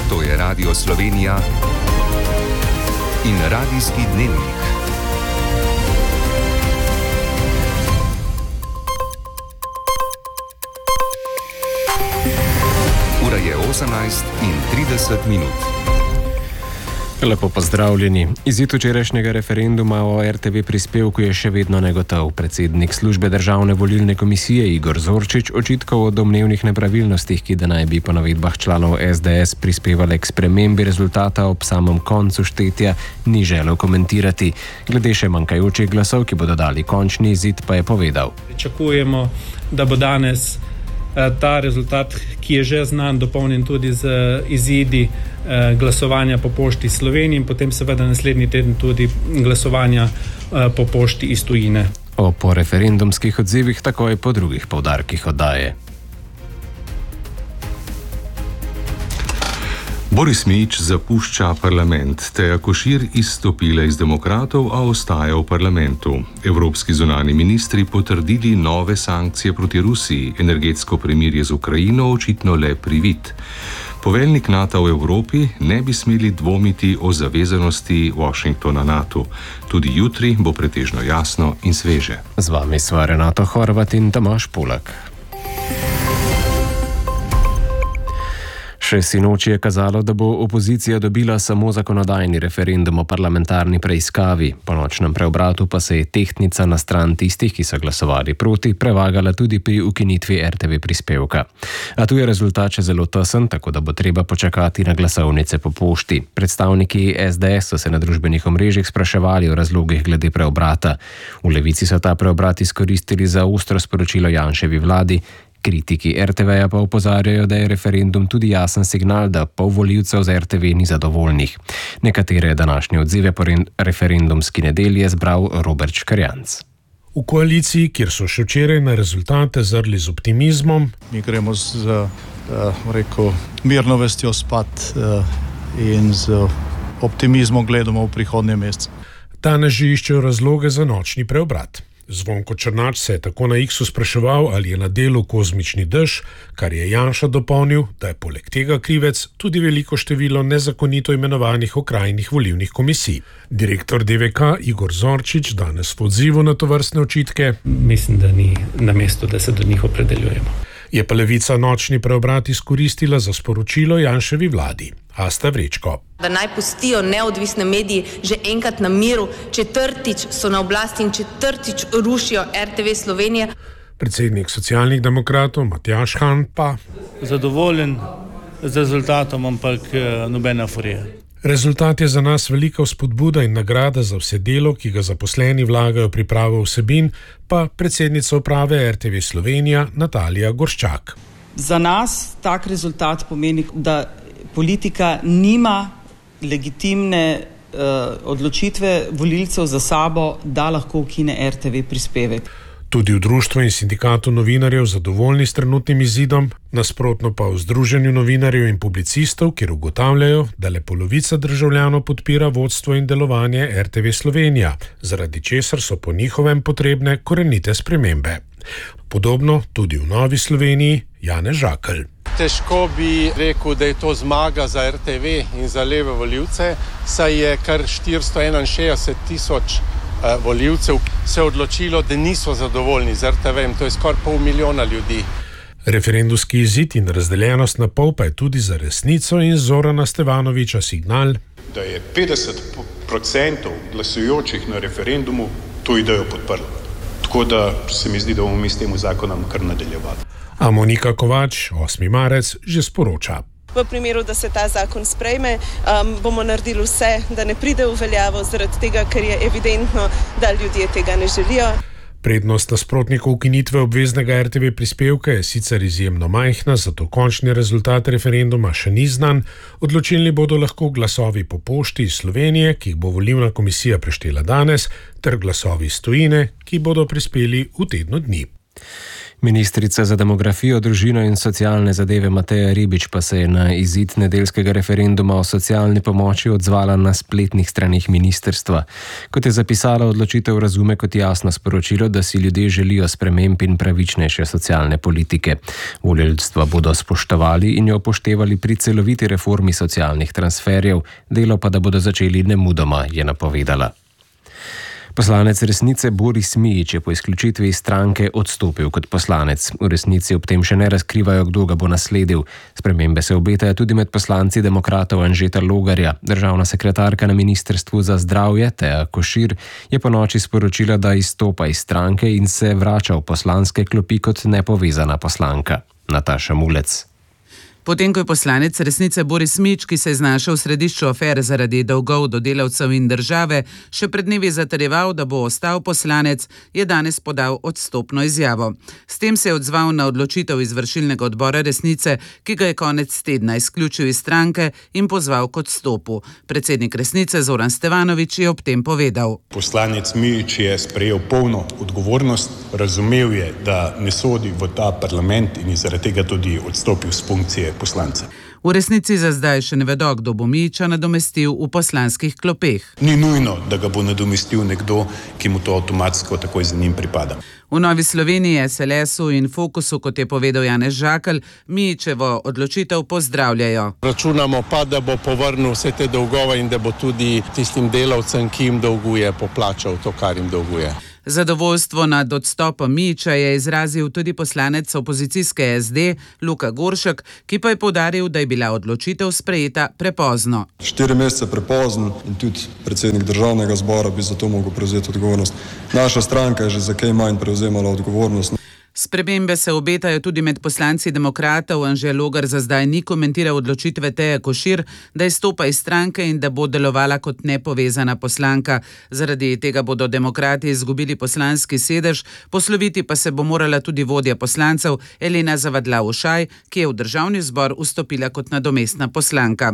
To je Radio Slovenija in Radijski dnevnik. Ura je 18:30. Lepo pozdravljeni. Izid včerajšnjega referenduma o RTV prispevku je še vedno negotov. Predsednik službe Državne volilne komisije Igor Zorčič očitkov o domnevnih nepravilnostih, ki da naj bi po navedbah članov SDS prispevale k spremembi rezultata ob samem koncu štetja, ni želel komentirati. Glede še manjkajočih glasov, ki bodo dali končni izid, pa je povedal. Pričakujemo, da bo danes ta rezultat, ki je že znan, dopolnjen tudi z izidi glasovanja po pošti Slovenije in potem seveda naslednji teden tudi glasovanja po pošti iz tujine. O poreferendumskih odzivih takoj po drugih poudarkih oddaje. Boris Mijić zapušča parlament. Teja Košir izstopila iz Demokratov, a ostaja v parlamentu. Evropski zunani ministri potrdili nove sankcije proti Rusiji, energetsko premirje z Ukrajino očitno le privid. Poveljnik NATO v Evropi ne bi smeli dvomiti o zavezanosti Washingtona NATO. Tudi jutri bo pretežno jasno in sveže. Z vami sva Renato Horvat in Tomaž Polak. Še sinoči je kazalo, da bo opozicija dobila samo zakonodajni referendum o parlamentarni preiskavi. Po nočnem preobratu pa se je tehtnica na stran tistih, ki so glasovali proti, prevagala tudi pri ukinitvi RTV prispevka. A tu je rezultat še zelo tesen, tako da bo treba počakati na glasovnice po pošti. Predstavniki SDS so se na družbenih omrežjih spraševali o razlogih glede preobrata. V Levici so ta preobrat izkoristili za ostro sporočilo Janševi vladi. Kritiki RTV-ja pa opozarjajo, da je referendum tudi jasen signal, da pol volivcev z RTV ni zadovoljnih. Nekatere današnje odzive po referendumski nedelji je zbral Robert Škarjanc. V koaliciji, kjer so še včeraj na rezultate zrli z optimizmom, mi gremo z mirno vestjo spat in z optimizmom gledamo v prihodnje mesece. Danes že iščejo razloge za nočni preobrat. Zvonko Črnač se je tako na X-u spraševal, ali je na delu kozmični dež, kar je Janša dopolnil, da je poleg tega krivec tudi veliko število nezakonito imenovanih okrajnih volilnih komisij. Direktor DVK Igor Zorčič danes v odzivu na tovrstne očitke: Mislim, da ni na mestu, da se do njih opredeljujemo. Je pa Levica nočni preobrat izkoristila za sporočilo Janševi vladi. Asta Vrečko. Da naj pustijo neodvisne mediji že enkrat na miru, četrtič so na oblasti in četrtič rušijo RTV Slovenije. Predsednik Socialnih demokratov Matjaž Han pa: Zadovoljen z rezultatom, ampak nobena furija. Rezultat je za nas velika vzpodbuda in nagrada za vse delo, ki ga zaposleni vlagajo v pripravo vsebin, pa predsednica uprave RTV Slovenija Natalija Gorščak. Za nas tak rezultat pomeni, da politika nima legitimne odločitve volilcev za sabo, da lahko ukine RTV prispevek. Tudi v društvu in sindikatu novinarjev zadovoljni s trenutnim izidom, nasprotno pa v Združenju novinarjev in publicistov, kjer ugotavljajo, da le polovica državljanov podpira vodstvo in delovanje RTV Slovenija, zaradi česar so po njihovem potrebne korenite spremembe. Podobno tudi v Novi Sloveniji Janez Žakelj. Težko bi rekel, da je to zmaga za RTV in za leve volivce, saj je kar 461 000 volivcev se odločilo, da niso zadovoljni z RTV-em, to je skoraj 500 000 ljudi. Referendumski izid in razdeljenost na pol pa je tudi za Resnico in Zorana Stevanoviča signal, da je 50% glasujočih na referendumu to idejo podprlo. Tako da se mi zdi, da bomo mi s tem zakonom kar nadaljevali. A Monika Kovač, 8. marec, že sporoča: V primeru, da se ta zakon sprejme, bomo naredili vse, da ne pride v veljavo, zaradi tega, ker je evidentno, da ljudje tega ne želijo. Prednost nasprotnikov ukinitve obveznega RTV prispevka je sicer izjemno majhna, zato končni rezultat referenduma še ni znan. Odločilni bodo lahko glasovi po pošti iz Slovenije, ki jih bo volilna komisija preštela danes, ter glasovi iz tujine, ki bodo prispeli v tednu dni. Ministrica za demografijo, družino in socialne zadeve Mateja Ribič pa se je na izid nedeljskega referenduma o socialni pomoči odzvala na spletnih straneh ministrstva. Kot je zapisala, odločitev razume kot jasno sporočilo, da si ljudje želijo sprememb in pravičnejše socialne politike. Voljo ljudstva bodo spoštovali in jo upoštevali pri celoviti reformi socialnih transferjev, delo pa da bodo začeli nemudoma, je napovedala. Poslanec Resnice Boris Mijić je po izključitvi iz stranke odstopil kot poslanec. V resnici ob tem še ne razkrivajo, kdo ga bo nasledil. Spremembe se obetajo tudi med poslanci demokratov Anžeta Logarja. Državna sekretarka na Ministrstvu za zdravje Teja Košir je po noči sporočila, da izstopa iz stranke in se vrača v poslanske klopi kot nepovezana poslanka. Nataša Mulec. Potem, ko je poslanec Resnice Boris Mijić, ki se je znašel v središču afere zaradi dolgov do delavcev in države, še pred dnevi zatrjeval, da bo ostal poslanec, je danes podal odstopno izjavo. S tem se je odzval na odločitev izvršilnega odbora Resnice, ki ga je konec tedna izključil iz stranke in pozval k odstopu. Predsednik Resnice Zoran Stevanović je ob tem povedal. Poslanec Mijić je sprejel polno odgovornost, razumel je, da ne sodi v ta parlament in je zaradi tega tudi odstopil s funkcije poslanca. V resnici za zdaj še ne vedo, kdo bo Mijića nadomestil v poslanskih klopeh. Ni nujno, da ga bo nadomestil nekdo, ki mu to avtomatsko takoj za njim pripada. V Novi Sloveniji, SLS-u in Fokusu, kot je povedal Janez Žakelj, Mijićevo odločitev pozdravljajo. Računamo pa, da bo povrnil vse te dolgove in da bo tudi tistim delavcem, ki jim dolguje, poplačal to, kar jim dolguje. Zadovoljstvo nad odstopom Mijića je izrazil tudi poslanec opozicijske SD Luka Goršek, ki pa je poudaril, da je bila odločitev sprejeta prepozno. 4 mesece prepozno in tudi predsednik državnega zbora bi za to mogel prevzeti odgovornost. Naša stranka je že za kaj manj prevzemala odgovornost. Spremembe se obetajo tudi med poslanci demokratov. Anže Logar za zdaj ni komentiral odločitve Teje Košir, da izstopa iz stranke in da bo delovala kot nepovezana poslanka. Zaradi tega bodo demokrati izgubili poslanski sedež, posloviti pa se bo morala tudi vodja poslancev Elena Zavadlav-Ušaj, ki je v državni zbor vstopila kot nadomestna poslanka.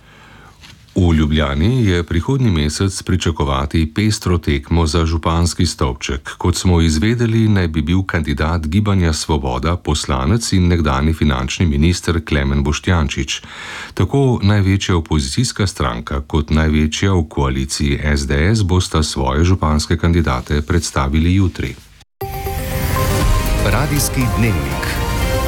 V Ljubljani je prihodnji mesec pričakovati pestro tekmo za županski stolček. Kot smo izvedeli, naj bi bil kandidat Gibanja Svoboda poslanec in nekdanji finančni minister Klemen Boštjančič. Tako največja opozicijska stranka kot največja v koaliciji SDS bosta svoje županske kandidate predstavili jutri. Radijski dnevnik.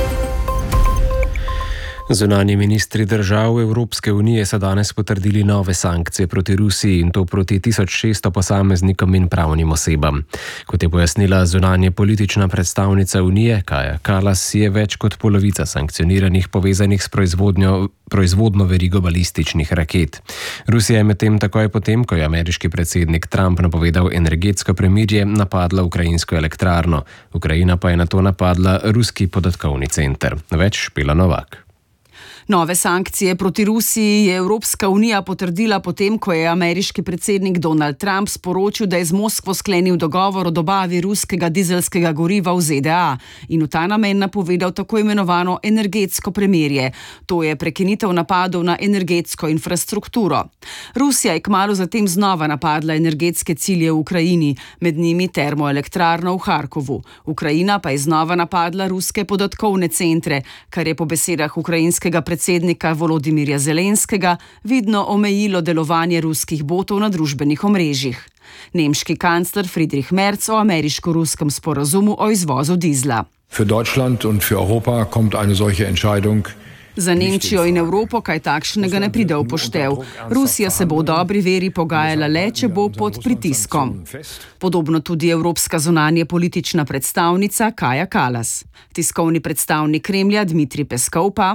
Zunanji ministri držav Evropske unije so danes potrdili nove sankcije proti Rusiji in to proti 1600 posameznikom in pravnim osebam. Kot je pojasnila zunanje politična predstavnica Unije, Kaja Kallas, je več kot polovica sankcioniranih povezanih s proizvodno verigo balističnih raket. Rusija je medtem takoj potem, ko je ameriški predsednik Trump napovedal energetsko premirje, napadla ukrajinsko elektrarno. Ukrajina pa je nato napadla ruski podatkovni center. Več Špela Novak. Nove sankcije proti Rusiji je Evropska unija potrdila potem, ko je ameriški predsednik Donald Trump sporočil, da je z Moskvo sklenil dogovor o dobavi ruskega dizelskega goriva v ZDA in v ta namen napovedal tako imenovano energetsko premirje. To je prekinitev napadov na energetsko infrastrukturo. Rusija je kmalu zatem znova napadla energetske cilje v Ukrajini, med njimi termoelektrarno v Harkovu. Ukrajina pa je znova napadla ruske podatkovne centre, kar je po besedah ukrajinskega predsednika Volodimirja Zelenskega vidno omejilo delovanje ruskih botov na družbenih omrežjih. Nemški kancler Friedrich Merz o ameriško-ruskem sporazumu o izvozu dizla. Für Deutschland und für Europa kommt eine solche Entscheidung. Za Nemčijo in Evropo kaj takšnega ne pride v poštev. Rusija se bo v dobri veri pogajala le, če bo pod pritiskom. Podobno tudi evropska zunanje politična predstavnica Kaja Kallas. Tiskovni predstavnik Kremlja Dmitrij Peskov pa: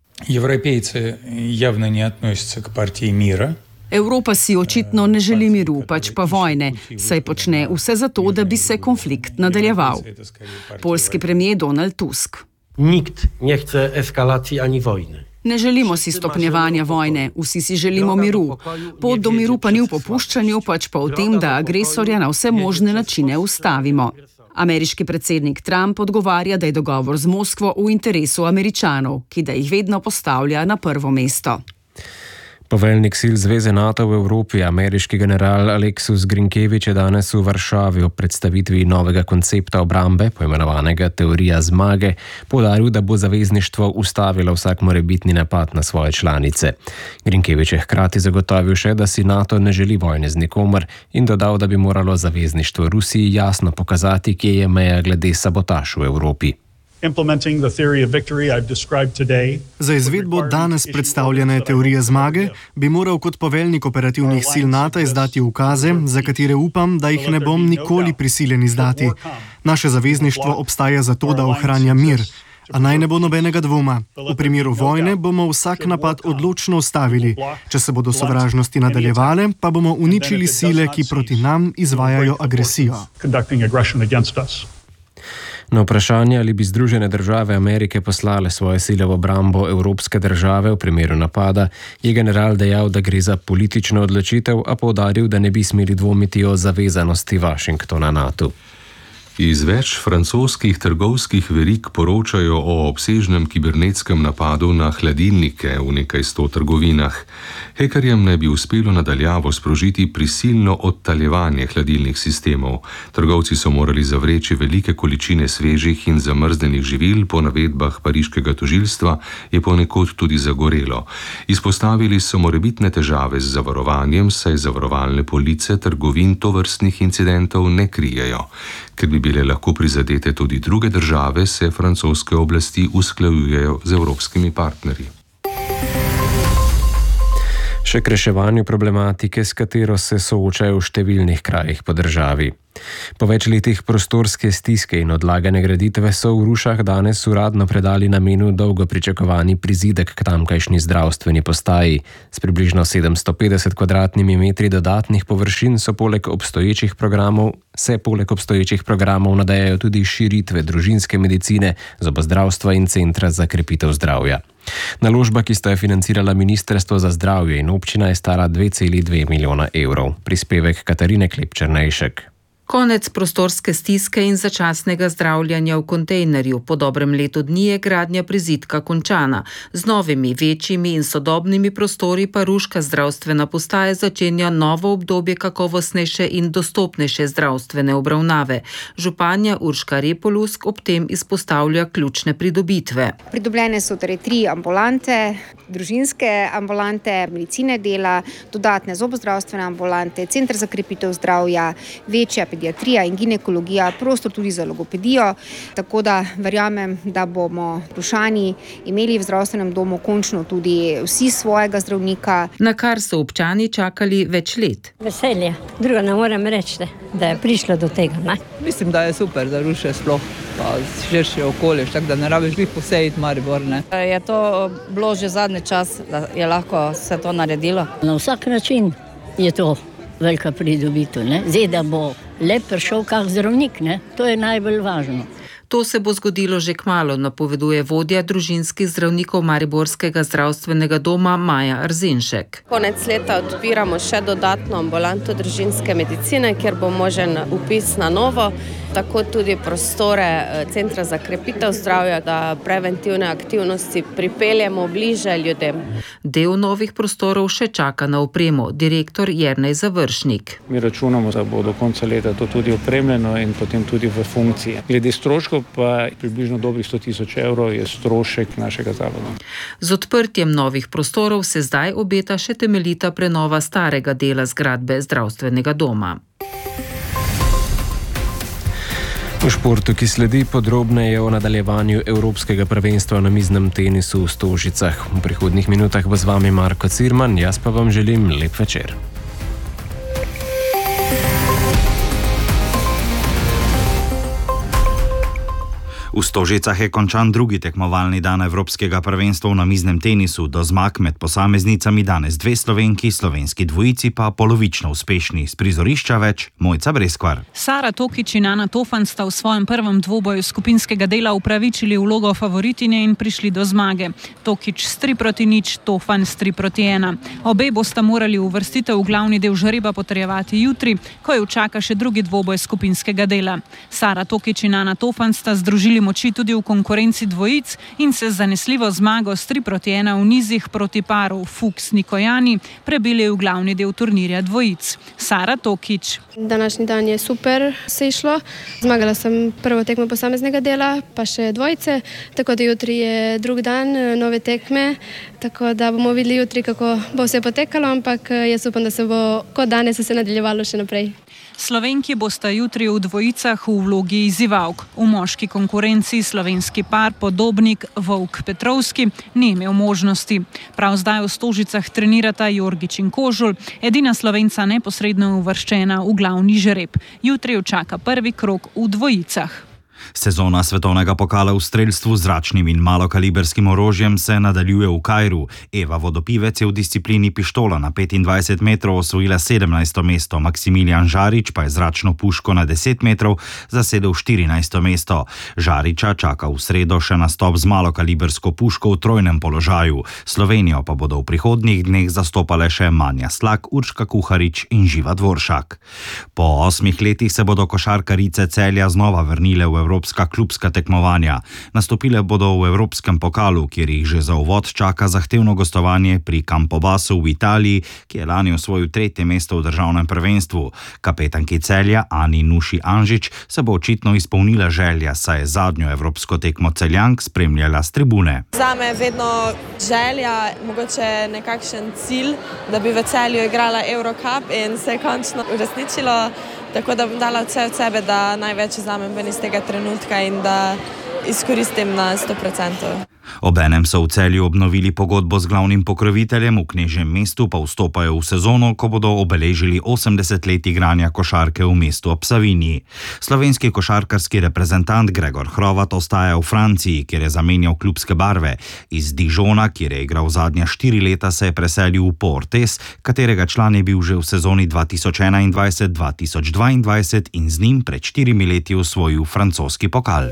Европейцы явно не относятся к партии мира. Evropa si očitno ne želi miru, pač pa vojne, saj počne vse zato, da bi se konflikt nadaljeval. Poljski premijer Donald Tusk. Nikt nie chce eskalacji ani wojny. Ne želimo si stopnjevanja vojne, vsi si želimo miru. Pot do miru pa ni v popuščanju, pač pa v tem, da agresorja na vse možne načine ustavimo. Ameriški predsednik Trump odgovarja, da je dogovor z Moskvo v interesu Američanov, ki da jih vedno postavlja na prvo mesto. Poveljnik sil Zveze NATO v Evropi, ameriški general Aleksus Grinkevič, je danes v Varšavi ob predstavitvi novega koncepta obrambe, poimenovanega Teorija zmage, poudaril, da bo zavezništvo ustavilo vsak morebitni napad na svoje članice. Grinkevič je hkrati zagotovil še, da si NATO ne želi vojne z nikomer in dodal, da bi moralo zavezništvo Rusiji jasno pokazati, kje je meja glede sabotaž v Evropi. Za izvedbo danes predstavljene teorije zmage bi moral kot poveljnik operativnih sil NATO izdati ukaze, za katere upam, da jih ne bom nikoli prisiljen izdati. Naše zavezništvo obstaja zato, da ohranja mir. A naj ne bo nobenega dvoma. V primeru vojne bomo vsak napad odločno ustavili. Če se bodo sovražnosti nadaljevale, pa bomo uničili sile, ki proti nam izvajajo agresijo. Na vprašanje, ali bi Združene države Amerike poslale svoje sile v obrambo evropske države v primeru napada, je general dejal, da gre za politično odločitev, a poudaril, da ne bi smeli dvomiti o zavezanosti Washingtona NATO. Iz več francoskih trgovskih verig poročajo o obsežnem kibernetskem napadu na hladilnike v nekaj 100 trgovinah. Hekerjem naj bi uspelo nadaljavo sprožiti prisilno odtaljevanje hladilnih sistemov. Trgovci so morali zavreči velike količine svežih in zamrznenih živil, po navedbah pariškega tožilstva je ponekod tudi zagorelo. Izpostavili so morebitne težave z zavarovanjem, saj zavarovalne police trgovin tovrstnih incidentov ne krijejo. Ker bi bile lahko prizadete tudi druge države, se francoske oblasti usklajujejo z evropskimi partnerji. Še k reševanju problematike, s katero se soočajo v številnih krajih po državi. Po več letih prostorske stiske in odlagane graditve so v Rušah danes uradno predali namenu dolgo pričakovani prizidek k tamkajšnji zdravstveni postaji. S približno 750 kvadratnimi metri dodatnih površin se poleg obstoječih programov nadajajo tudi širitve družinske medicine, zobozdravstva in centra za krepitev zdravja. Naložba, ki sta jo financirala Ministrstvo za zdravje in občina, je stara 2,2 milijona evrov. Prispevek Katarine Klepčer-Nejšek. Konec prostorske stiske in začasnega zdravljanja v kontejnerju. Po dobrem letu dni je gradnja prizidka končana. Z novimi, večjimi in sodobnimi prostori pa ruška zdravstvena postaja začenja novo obdobje kakovostnejše in dostopnejše zdravstvene obravnave. Županja Urška Repolusk ob tem izpostavlja ključne pridobitve. Pridobljene so torej 3 ambulante, družinske ambulante, medicine dela, dodatne zobozdravstvene ambulante, center za krepitev zdravja, večja pediatrija in ginekologija, prostor tudi za logopedijo, tako da verjamem, da bomo Rušani imeli v zdravstvenem domu končno tudi vsi svojega zdravnika. Na kar so občani čakali več let. Veselje, drugo ne morem reči, da je prišlo do tega. Ne? Mislim, da je super za Ruše sploh, pa širše okolje, tako da ne rabiš glih posejiti Maribor. Ne? Je to bilo že zadnji čas, da je lahko se to naredilo? Na vsak način je to velika pridobitev. Zdaj, da bo le prišel kak zdravnik, ne? To je najbolj važno. To se bo zgodilo že kmalu, napoveduje vodja družinskih zdravnikov Mariborskega zdravstvenega doma Maja Arzinšek. Konec leta odpiramo še dodatno ambulanto družinske medicine, kjer bo možen vpis na novo, tako tudi prostore centra za krepitev zdravja, da preventivne aktivnosti pripeljemo bliže ljudem. Del novih prostorov še čaka na opremo, direktor Jernej Završnik. Mi računamo, da bo do konca leta to tudi opremljeno in potem tudi v funkciji. Glede stroškov pa približno dobrih 100.000 evrov je strošek našega zavoda. Z odprtjem novih prostorov se zdaj obeta še temeljita prenova starega dela zgradbe zdravstvenega doma. V športu, ki sledi, podrobneje o nadaljevanju Evropskega prvenstva na miznem tenisu v Stožicah. V prihodnjih minutah bo z vami Marko Cirman, jaz pa vam želim lep večer. V Stožicah je končan drugi tekmovalni dan Evropskega prvenstva v namiznem tenisu. Do zmag med posameznicami danes 2 Slovenki, slovenski dvojici pa polovično uspešni. Z prizorišča več Mojca Breskvar. Sara Tokič in Ana Tofan sta v svojem prvem dvoboju skupinskega dela upravičili vlogo favoritinje in prišli do zmage. Tokič s 3-0, Tofan s 3-1. Obe bosta morali uvrstitev v glavni del žreba potrjevati jutri, ko ju čaka še drugi dvoboj skupinskega dela. Sara Tokič in Ana Tofan sta združili moči tudi v konkurenci dvojic in se zanesljivo zmago s 3-1 v nizih proti paru Fuchs-Nikojani prebili v glavni del turnirja dvojic. Sara Tokič. Današnji dan je super se išlo. Zmagala sem prvo tekmo posameznega dela, pa še dvojice, tako da jutri je drug dan, nove tekme, tako da bomo videli jutri, kako bo vse potekalo, ampak jaz upam, da se bo kot danes se nadaljevalo še naprej. Slovenki bosta jutri v dvojicah v vlogi izzivalk. V moški konkurenci slovenski par Podobnik Vovk Petrovski ni imel možnosti. Prav zdaj v Stožicah trenirata Jorgič in Kožul, edina Slovenca neposredno uvrščena v glavni žreb. Jutri jo čaka prvi krog v dvojicah. Sezona svetovnega pokala v strelstvu z zračnim in malokaliberskim orožjem se nadaljuje v Kairu. Eva Vodopivec je v disciplini pištola na 25 metrov osvojila 17. mesto, Maksimilijan Žarič pa je zračno puško na 10 metrov zasedel 14. mesto. Žariča čaka v sredo še nastop z malokalibersko puško v trojnem položaju. Slovenijo pa bodo v prihodnjih dneh zastopale še Manja Slak, Urška Kuharič in Živa Dvoršak. Po 8 letih se bodo košarkarice Celja znova vrnile v evropska klubska tekmovanja. Nastopile bodo v Evropskem pokalu, kjer jih že za uvod čaka zahtevno gostovanje pri Campobasu v Italiji, ki je lani osvojil 3. mesto v državnem prvenstvu. Kapetanki Celja Ani Nuši Anžič se bo očitno izpolnila želja, saj je zadnjo evropsko tekmo Celjank spremljala s tribune. Zame je vedno želja, mogoče nekakšen cilj, da bi v Celju igrala Eurocup in se je končno uresničilo. Tako da bom dala vse od sebe, da največ vzamem ven iz tega trenutka in da izkoristim na 100%. Obenem so v Celju obnovili pogodbo z glavnim pokroviteljem, v Knežjem mestu pa vstopajo v sezono, ko bodo obeležili 80 let igranja košarke v mestu ob Savinji. Slovenski košarkarski reprezentant Gregor Hrovat ostaja v Franciji, kjer je zamenjal klubske barve. Iz Dijona, kjer je igral zadnja 4 leta, se je preselil v Portes, katerega član je bil že v sezoni 2021-2022 in z njim pred 4 leti osvojil francoski pokal.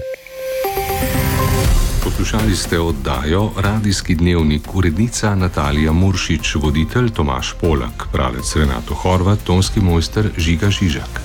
Poslušali ste oddajo Radijski dnevnik, urednica Natalija Muršič, voditelj Tomaž Polak, bralec Renato Horvat, tonski mojster Žiga Žižak.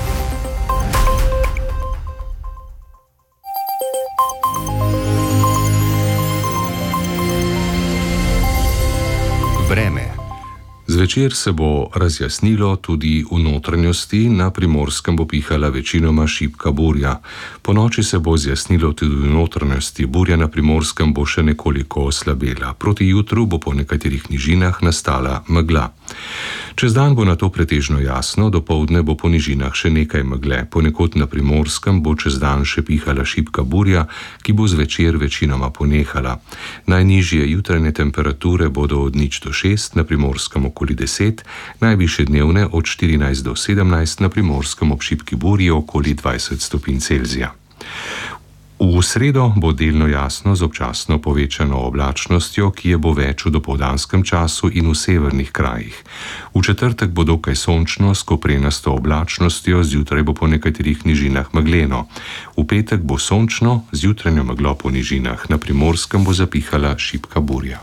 Vreme. Zvečer se bo razjasnilo, tudi v notranjosti, na Primorskem bo pihala večinoma šibka burja. Ponoči se bo zjasnilo tudi v notranjosti, burja na Primorskem bo še nekoliko oslabela. Proti jutru bo po nekaterih nižinah nastala megla. Čez dan bo nato pretežno jasno, dopoldne bo po nižinah še nekaj megle. Ponekod na Primorskem bo čez dan še pihala šibka burja, ki bo zvečer večinoma ponehala. Najnižje jutranje temperature bodo od 0 do 6, na Primorskem okoli 10, najvišje dnevne od 14 do 17, na Primorskem ob šibki burji okoli 20 stopinj Celzija. V sredo bo delno jasno z občasno povečano oblačnostjo, ki je bo več v dopoldanskem času in v severnih krajih. V četrtek bo dokaj sončno s koprenasto oblačnostjo, zjutraj bo po nekaterih nižinah megleno. V petek bo sončno, z jutranjo meglo po nižinah, na Primorskem bo zapihala šibka burja.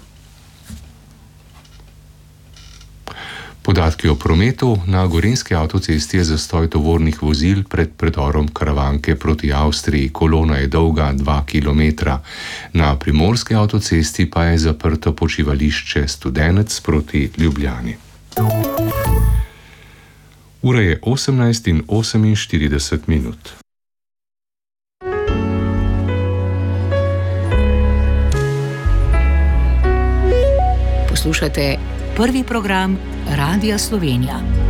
Podatki o prometu. Na Gorenjski avtocesti je zastoj tovornih vozil pred predorom Karavanke proti Avstriji. Kolona je dolga 2 km. Na Primorski avtocesti pa je zaprto počivališče Studenec proti Ljubljani. Ura je 18:48. Poslušate prvi program Radia Slovenija.